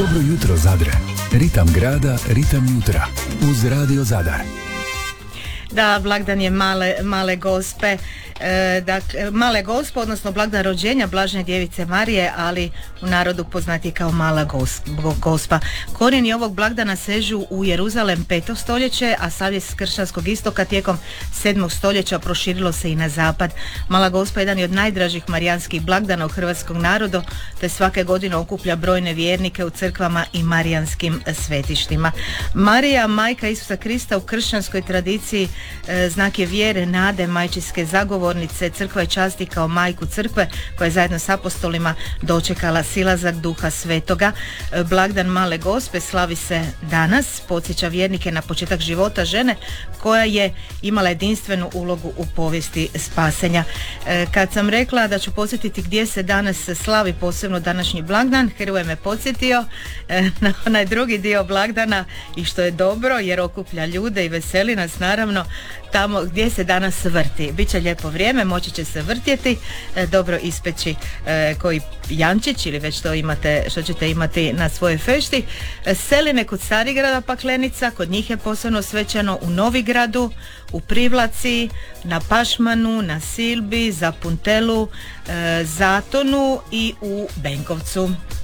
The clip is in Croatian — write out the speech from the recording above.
Dobro jutro Zadre. Ritam grada, ritam jutra. Uz Radio Zadar. Da, blagdan je male gospe, male gospe, odnosno blagdan rođenja Blažene djevice Marije, ali u narodu poznati kao mala gospa. Korijeni ovog blagdana sežu u Jeruzalem 5. stoljeće, a savjest s kršćanskog istoka tijekom 7. stoljeća proširilo se i na zapad. Mala gospa je jedan od najdražih marijanskih blagdana u hrvatskom narodu, te svake godine okuplja brojne vjernike u crkvama i marijanskim svetištima. Marija, majka Isusa Krista, u kršćanskoj tradiciji znak je vjere, nade, majčinske zagovornice. Crkva je časti kao majku crkve koja je zajedno s apostolima dočekala silazak Duha Svetoga. Blagdan male gospe slavi se danas, podsjeća vjernike na početak života žene koja je imala jedinstvenu ulogu u povijesti spasenja. Kad sam rekla da ću podsjetiti gdje se danas slavi posebno današnji blagdan, Hrvoje me podsjetio na onaj drugi dio blagdana, i što je dobro jer okuplja ljude i veseli nas, naravno, tamo gdje se danas vrti. Biće lijepo vrijeme, moći će se vrtjeti, dobro ispeći koji jančić ili već što ćete imati na svojoj fešti. Seline kod Starigrada Paklenica, kod njih je posebno svečano u Novigradu, u Privlaci, na Pašmanu, na Silbi, Zapuntelu, Zatonu i u Benkovcu.